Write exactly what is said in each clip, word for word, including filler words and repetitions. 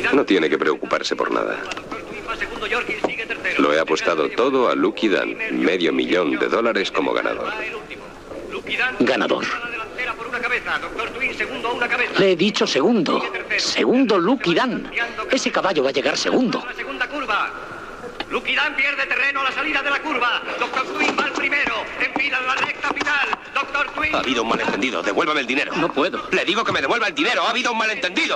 No tiene que preocuparse por nada. Lo he apostado todo a Lucky Dan. Medio millón de dólares como ganador. Ganador. Le he dicho segundo. Segundo Lucky Dan. Ese caballo va a llegar segundo. Lucky Dan pierde terreno a la salida de la curva. Doctor Twin va al primero. Enfila la recta final. Doctor Twin. Ha habido un malentendido. Devuélvame el dinero. No puedo. Le digo que me devuelva el dinero. Ha habido un malentendido.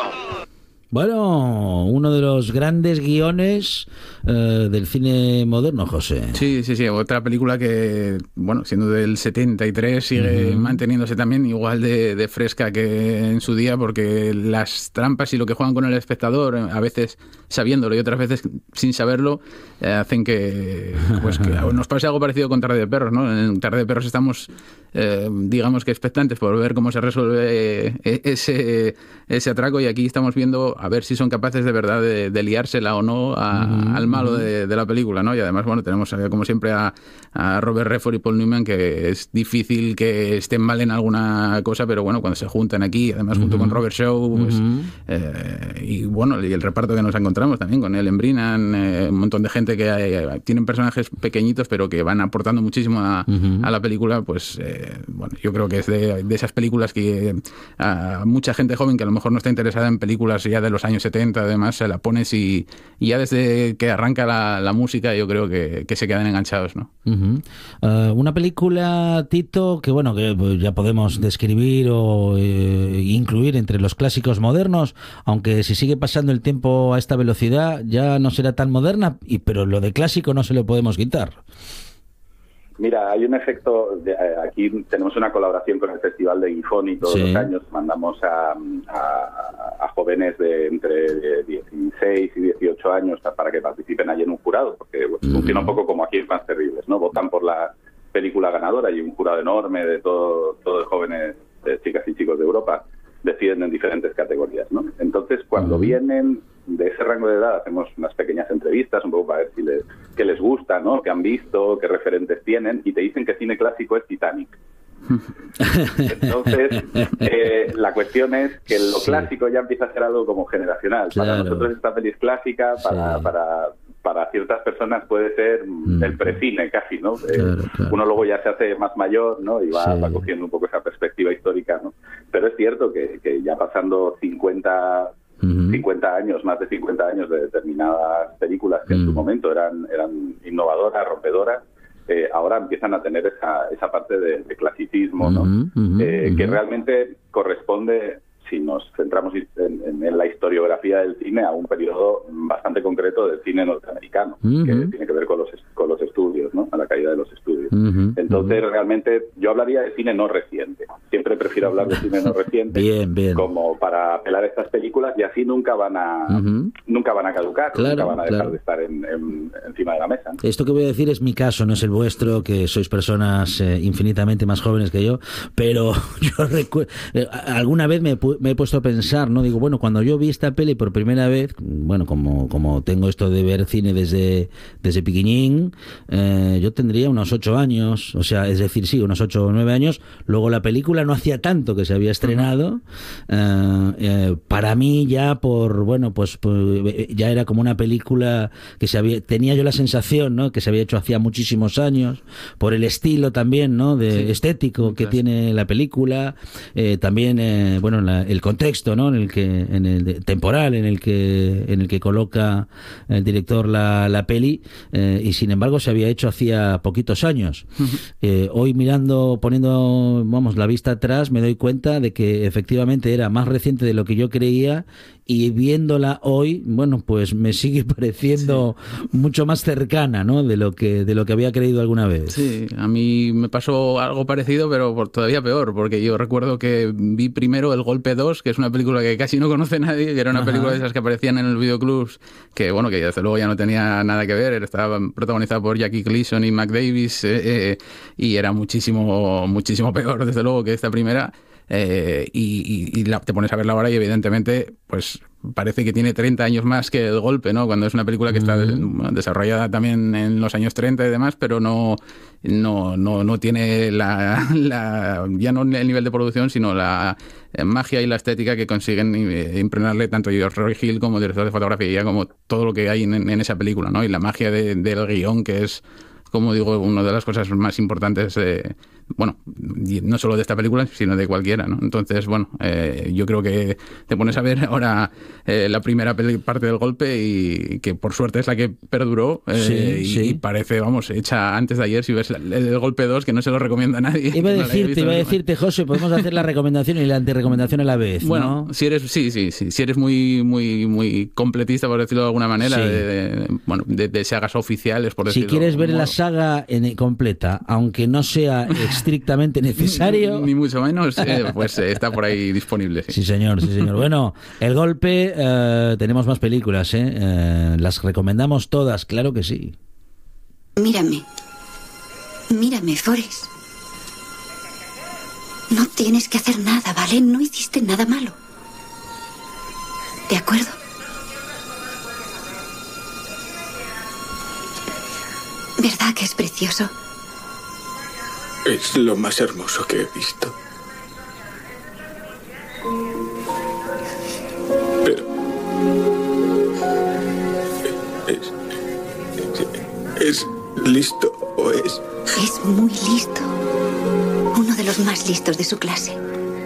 Bueno, uno de los grandes guiones eh, del cine moderno, José. Sí, sí, sí. Otra película que, bueno, siendo del setenta y tres, sigue uh-huh. manteniéndose también igual de, de fresca que en su día, porque las trampas y lo que juegan con el espectador, a veces sabiéndolo y otras veces sin saberlo, eh, hacen que, pues, que nos pase algo parecido con Tarde de Perros, ¿no? En Tarde de Perros estamos, eh, digamos que expectantes por ver cómo se resuelve ese, ese atraco, y aquí estamos viendo a ver si son capaces de verdad de, de liársela o no a, uh-huh, al malo uh-huh. de, de la película, ¿no? Y además, bueno, tenemos como siempre a, a Robert Redford y Paul Newman, que es difícil que estén mal en alguna cosa, pero bueno, cuando se juntan aquí, además junto uh-huh. con Robert Shaw, pues, uh-huh. eh, y bueno, y el reparto que nos encontramos también con Ellen Brennan, eh, un montón de gente que hay, tienen personajes pequeñitos, pero que van aportando muchísimo a, uh-huh. a la película, pues, eh, bueno, yo creo que es de, de esas películas que a mucha gente joven que a lo mejor no está interesada en películas ya de los años setenta, además, se la pones y, y ya desde que arranca la, la música yo creo que, que se quedan enganchados, ¿no? Uh-huh. Uh, una película, Tito, que bueno, que ya podemos describir o eh, incluir entre los clásicos modernos, aunque si sigue pasando el tiempo a esta velocidad ya no será tan moderna, y, pero lo de clásico no se lo podemos quitar. Mira, hay un efecto, de, aquí tenemos una colaboración con el Festival de Gijón y todos sí. los años mandamos a, a, a jóvenes de entre dieciséis y dieciocho años para que participen allí en un jurado, porque pues, mm. funciona un poco como aquí en Más Terribles, ¿no? Votan por la película ganadora y un jurado enorme de todo, todos jóvenes, de chicas y chicos de Europa, deciden en diferentes categorías, ¿no? Entonces, cuando mm. vienen de ese rango de edad, hacemos unas pequeñas entrevistas un poco para ver si les, qué les gusta, ¿no? Qué han visto, qué referentes tienen, y te dicen que cine clásico es Titanic. Entonces, eh, la cuestión es que lo sí. clásico ya empieza a ser algo como generacional. Claro. Para nosotros esta peli es clásica, para, sí. para, para ciertas personas puede ser mm. el precine casi, ¿no? Claro, eh, claro. Uno luego ya se hace más mayor, ¿no? Y va, sí. va cogiendo un poco esa perspectiva histórica, ¿no? Pero es cierto que, que ya pasando cincuenta años, más de cincuenta años de determinadas películas que uh-huh. en su momento eran, eran innovadoras, rompedoras, eh, ahora empiezan a tener esa, esa parte de, de clasicismo, ¿no? Uh-huh, uh-huh, eh, uh-huh. que realmente corresponde, si nos centramos en, en, en la historiografía del cine, a un periodo bastante concreto del cine norteamericano, uh-huh. que tiene que ver con los, con los estudios, ¿no? A la caída de los estudios. Uh-huh. Entonces, uh-huh. realmente, yo hablaría de cine no reciente. Siempre prefiero hablar de cine no reciente bien, bien. como para apelar a estas películas, y así nunca van a uh-huh. nunca van a caducar, claro, nunca van a dejar claro. de estar en, en, encima de la mesa, ¿no? Esto que voy a decir es mi caso, no es el vuestro, que sois personas eh, infinitamente más jóvenes que yo, pero yo recuerdo, eh, alguna vez me, me he puesto a pensar, ¿no? Digo, bueno, cuando yo vi esta peli por primera vez, bueno, como, como tengo esto de ver cine desde, desde piquiñín, eh, yo tendría unos ocho años, o sea, es decir, sí, unos ocho o nueve años. Luego la película no hacía tanto que se había estrenado, eh, eh, para mí ya por, bueno, pues, pues ya era como una película que se había, tenía yo la sensación, ¿no? Que se había hecho hacía muchísimos años, por el estilo también, ¿no? De sí, estético que claro. tiene la película, eh, también, eh, bueno, la, el contexto, ¿no? En el que, en el de, temporal, en el que, en el que coloca el director la, la peli, eh, y sin embargo se había hecho hacía poquitos años. Uh-huh. Eh, hoy mirando, poniendo, vamos, la vista atrás, me doy cuenta de que efectivamente era más reciente de lo que yo creía, y viéndola hoy, bueno, pues me sigue pareciendo sí. mucho más cercana, ¿no? De lo que de lo que había creído alguna vez. Sí, a mí me pasó algo parecido, pero por, todavía peor, porque yo recuerdo que vi primero El Golpe dos, que es una película que casi no conoce nadie, que era una Ajá. película de esas que aparecían en los videoclubs, que bueno, que desde luego ya no tenía nada que ver, estaba protagonizada por Jackie Gleason y Mac Davis, eh, eh, y era muchísimo, muchísimo peor, desde luego, que esta primera. Eh, y, y, y la, te pones a verla ahora y evidentemente pues parece que tiene treinta años más que El Golpe, ¿no? Cuando es una película que está mm. desarrollada también en los años treinta y demás, pero no no no no tiene la, la ya no el nivel de producción, sino la magia y la estética que consiguen impregnarle tanto George Hill como director de fotografía, como todo lo que hay en, en esa película, ¿no? Y la magia de, del guión, que es, como digo, una de las cosas más importantes, eh, bueno, no solo de esta película, sino de cualquiera, ¿no? Entonces, bueno, eh, yo creo que te pones a ver ahora eh, la primera peli- parte del Golpe y que por suerte es la que perduró eh, sí, y, sí. y parece, vamos, hecha antes de ayer. Si ves el, el Golpe dos, que no se lo recomienda a nadie. Iba a no decirte, iba a decirte, José, podemos hacer la recomendación y la antirrecomendación a la vez, bueno, ¿no? si eres, sí, sí, sí, si eres muy, muy, muy completista, por decirlo de alguna manera, Sí. de, de, bueno, de, de sagas oficiales, por Si decirlo. quieres ver de algún la modo. saga en, completa, aunque no sea estrictamente necesario. Ni mucho menos, eh, pues eh, está por ahí disponible. Sí. Sí, señor, sí, señor. Bueno, El Golpe, eh, tenemos más películas, ¿eh? ¿eh? Las recomendamos todas, claro que sí. Mírame. Mírame, Forrest. No tienes que hacer nada, ¿vale? No hiciste nada malo. ¿De acuerdo? ¿Verdad que es precioso? Es lo más hermoso que he visto. Pero... ¿Es, es, es listo o es...? Es muy listo. Uno de los más listos de su clase.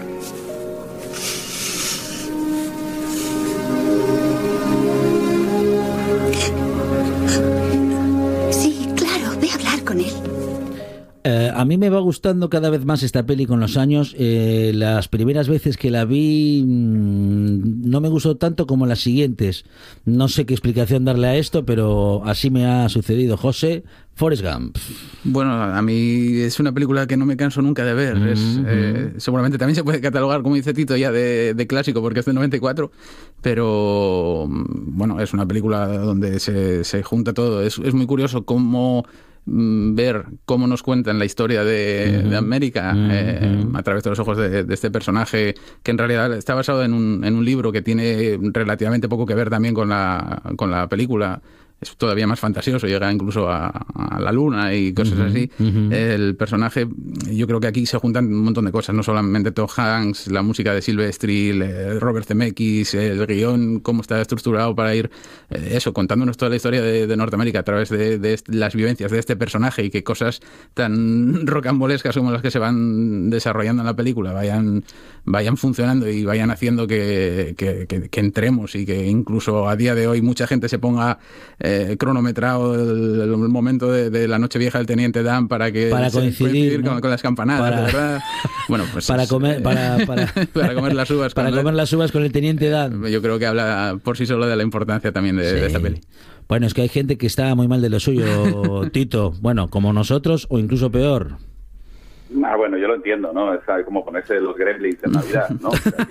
Sí, claro, ve a hablar con él. Eh, a mí me va gustando cada vez más esta peli con los años. Eh, las primeras veces que la vi mmm, no me gustó tanto como las siguientes. No sé qué explicación darle a esto, pero así me ha sucedido. José, Forrest Gump. Bueno, a mí es una película que no me canso nunca de ver. Mm-hmm. Es, eh, seguramente también se puede catalogar, como dice Tito, ya de, de clásico, porque es de noventa y cuatro, pero bueno, es una película donde se, se junta todo. Es, es muy curioso cómo ver cómo nos cuentan la historia de, uh-huh. de América uh-huh. eh, a través de los ojos de, de este personaje, que en realidad está basado en un, en un libro que tiene relativamente poco que ver también con la, con la película. Es todavía más fantasioso, llega incluso a, a la luna y cosas uh-huh, así. Uh-huh. El personaje, yo creo que aquí se juntan un montón de cosas, no solamente Tom Hanks, la música de Silvestri, Robert Zemeckis, el guión, cómo está estructurado para ir, eh, eso, contándonos toda la historia de, de Norteamérica a través de, de las vivencias de este personaje, y que cosas tan rocambolescas como las que se van desarrollando en la película vayan, vayan funcionando y vayan haciendo que, que, que, que entremos, y que incluso a día de hoy mucha gente se ponga Eh, cronometrado el, el momento de, de la noche vieja del Teniente Dan para que para coincidir, coincidir ¿no? con, con las campanadas, para, ¿verdad? Bueno, pues para es, comer para, para, para comer las uvas para comer las uvas con el Teniente Dan. Yo creo que habla por sí solo de la importancia también de, sí. de esta peli. Bueno, es que hay gente que está muy mal de lo suyo, Tito. Bueno, como nosotros o incluso peor. Ah, bueno, yo lo entiendo, ¿no? Es como ponerse los gremlins en Navidad, ¿no?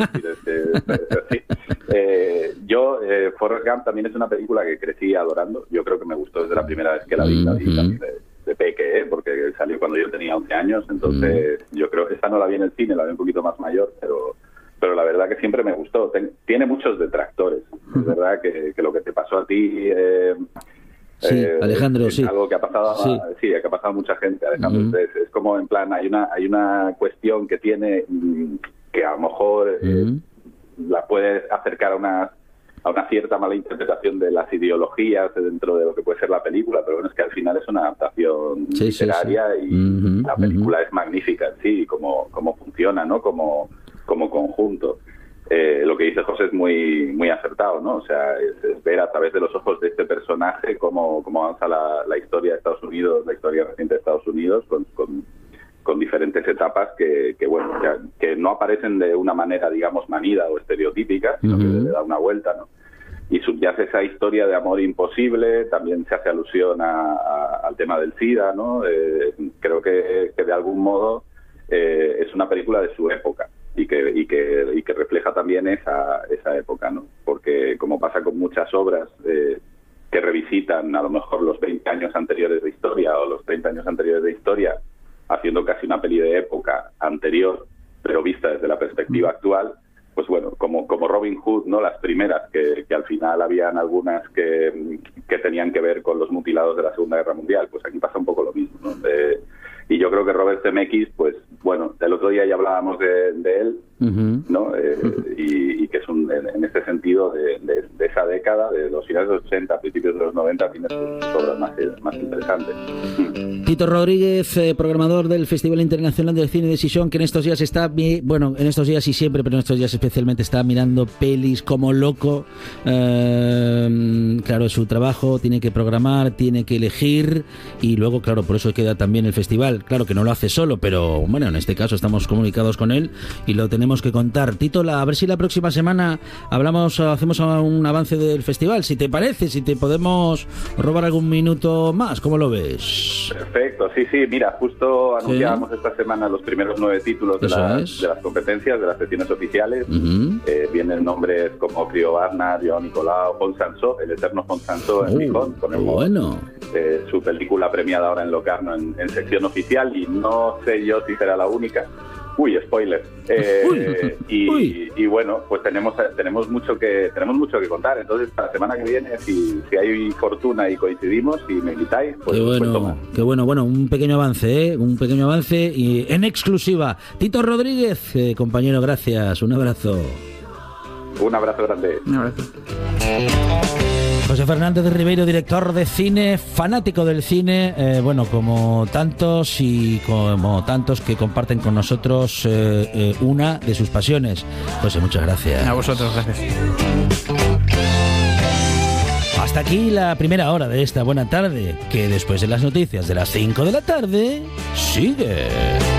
Sí. Eh, yo, eh, Forrest Gump también es una película que crecí adorando. Yo creo que me gustó desde la primera vez que la vi, la vi también de, de peque, ¿eh? Porque salió cuando yo tenía once años, entonces mm. yo creo, esta no la vi en el cine, la vi un poquito más mayor, pero pero la verdad que siempre me gustó. Ten, tiene muchos detractores. Mm. Es verdad que, que lo que te pasó a ti... Eh, Sí, eh, Alejandro, es sí. algo que ha pasado, sí, a, sí que ha pasado a mucha gente, Alejandro. Mm. Es, es como en plan, hay una hay una cuestión que tiene que a lo mejor mm. eh, la puede acercar a una a una cierta mala interpretación de las ideologías dentro de lo que puede ser la película, pero bueno, es que al final es una adaptación sí, literaria sí, sí. y mm-hmm, la película mm-hmm. es magnífica, sí, como cómo funciona, ¿no? Como como conjunto. Eh, lo que dice José es muy muy acertado, ¿no? O sea, es, es ver a través de los ojos de este personaje cómo, cómo avanza la, la historia de Estados Unidos, la historia reciente de Estados Unidos, con, con, con diferentes etapas que, que bueno, que, que no aparecen de una manera, digamos, manida o estereotípica, sino uh-huh. que le da una vuelta, ¿no? Y subyace esa historia de amor imposible, también se hace alusión a, a, al tema del SIDA, ¿no? Eh, creo que, que de algún modo eh, es una película de su época. Y que, y que y que refleja también esa esa época, ¿no? Porque como pasa con muchas obras eh, que revisitan a lo mejor los veinte años anteriores de historia o los treinta años anteriores de historia, haciendo casi una peli de época anterior, pero vista desde la perspectiva actual, pues bueno, como, como Robin Hood, ¿no? Las primeras, que, que al final habían algunas que, que tenían que ver con los mutilados de la Segunda Guerra Mundial. Pues aquí pasa un poco lo mismo, ¿no? De, y yo creo que Robert Zemeckis, pues bueno, el otro día ya hablábamos de, de él, uh-huh. ¿no? Eh, uh-huh. y, y que es un, en, en este sentido de, de, de esa década, de los finales de los ochenta, principios de los noventa, tiene sus obras más, más interesantes. Tito Rodríguez, eh, programador del Festival Internacional de Cine de Sison, que en estos días está, bueno, en estos días y siempre, pero en estos días especialmente está mirando pelis como loco. Eh, claro, es su trabajo, tiene que programar, tiene que elegir y luego, claro, por eso queda también el festival. Claro que no lo hace solo, pero bueno, en este caso estamos comunicados con él y lo tenemos que contar. Tito, la, a ver si la próxima semana hablamos, hacemos un avance del festival, si te parece, si te podemos robar algún minuto más, ¿cómo lo ves? Perfecto, sí, sí, mira, justo anunciábamos ¿Sí? esta semana los primeros nueve títulos de, la, es. de las competencias, de las secciones oficiales. Uh-huh. Eh, vienen nombres como Clio Barnard, Joao Nicolau, Pons Sansó, el eterno Pons Sansó en Gijón, uh, ponemos bueno. eh, su película premiada ahora en Locarno en, en sección oficial, y no sé yo si será la única. Uy, spoiler. Eh, uy, y, uy. y bueno, pues tenemos tenemos mucho que tenemos mucho que contar. Entonces, para la semana que viene, si, si hay fortuna y coincidimos, si me invitáis, pues, qué bueno, pues qué bueno, bueno, un pequeño avance, ¿eh? Un pequeño avance y en exclusiva. Tito Rodríguez, eh, compañero, gracias, un abrazo. Un abrazo grande. Un abrazo. José Fernández de Ribeiro, director de cine, fanático del cine, eh, bueno, como tantos y como tantos que comparten con nosotros eh, eh, una de sus pasiones. José, muchas gracias. A vosotros, gracias. Hasta aquí la primera hora de esta buena tarde, que después de las noticias de las cinco de la tarde, sigue.